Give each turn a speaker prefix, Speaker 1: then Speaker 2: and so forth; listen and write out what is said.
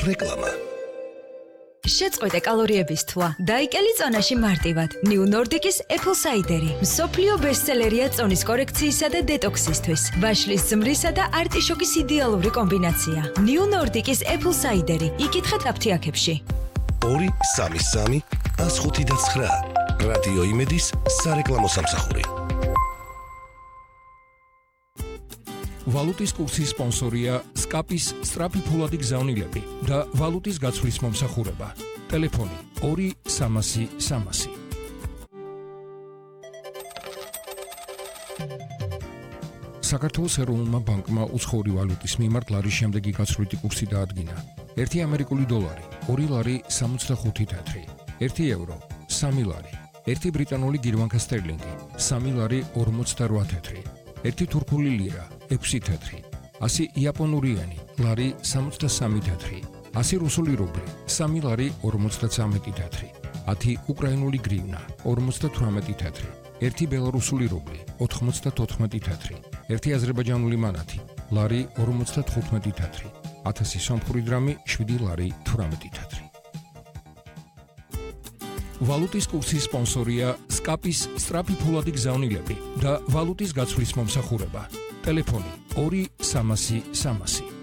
Speaker 1: რეკლამა.
Speaker 2: შეწყვეტე კალორიების თვლა. დაიკელი წონაში მარტივად. New Nordic-ის Apple Cider-ი. მსოფლიო ბესტსელერია წონის კორექციისა და დეტოქსისთვის. ვაშლის ზმრისა და არტიშოკის იდეალური კომბინაცია. New Nordic-ის Apple Cider-ი. იკითხეთ აფთიაქებში.
Speaker 1: 233 159 რადიო იმედის სარეკლამო სამსახური.
Speaker 3: ვალუტის კურსის სპონსორია SCAP-ის სწრაფი ფულადი გზავნილები და ვალუტის გაცვლის მომსახურება. ტელეფონი 2300. საქართველოს ეროვნულმა ბანკმა უცხოური ვალუტის მიმართ ლარის შემდეგი გაცვლითი კურსი დაადგინა. 1 ამერიკული დოლარი 2 ლარი 65 თეთრი, 1 ევრო 3 ლარი, 1 ბრიტანული გირვანქა სტერლინგი 3 ლარი 48 თეთრი, 1 თურქული ლირა 6 თეთრი, 100 იაპონური ენი ლარი 63 თეთრი, 100 რუსული რუბლი 3 ლარი 53 თეთრი, 10 უკრაინული გრივნა 58 თეთრი, 1 ბელარუსული რუბლი 94 თეთრი, 1 აზერბაიჯანული მანათი ლარი 55 თეთრი, 1000 სომხური დრამი 7 ლარი 18 თეთრი. ვალუტის კურსის სპონსორია SCAP-ის სწრაფი ფულადი გზავნილები და ვალუტის გაცვლის მომსახურება. ტელეფონი 2300.